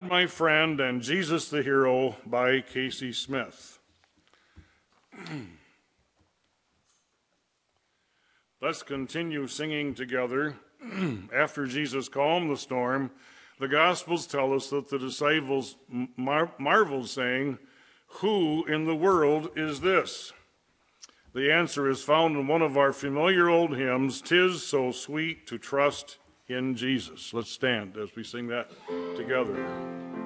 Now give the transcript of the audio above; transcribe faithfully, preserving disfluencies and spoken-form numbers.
My Friend and Jesus the Hero by Casey Smith. Let's continue singing together. After Jesus calmed the storm, the Gospels tell us that the disciples mar- marveled, saying, "Who in the world is this?" The answer is found in one of our familiar old hymns, "'Tis so sweet to trust in Jesus." Let's stand as we sing that together.